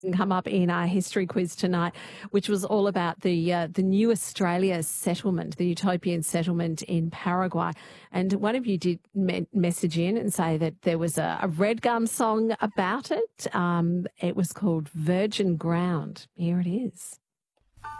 come up in our history quiz tonight, which was all about the new Australia settlement, the utopian settlement in Paraguay. And one of you did message in and say that there was a Red Gum song about it. It was called Virgin Ground. Here it is.